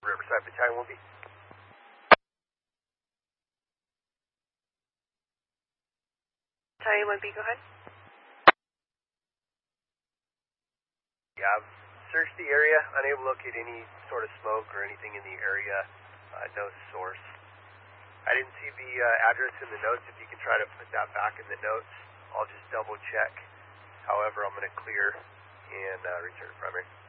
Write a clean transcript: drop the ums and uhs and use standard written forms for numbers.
Riverside Battalion will be. Battalion 1B, go ahead. Yeah, I've searched the area, unable to locate any sort of smoke or anything in the area, no source. I didn't see the address in the notes. If you can try to put that back in the notes, I'll just double check. However, I'm going to clear and return to primary.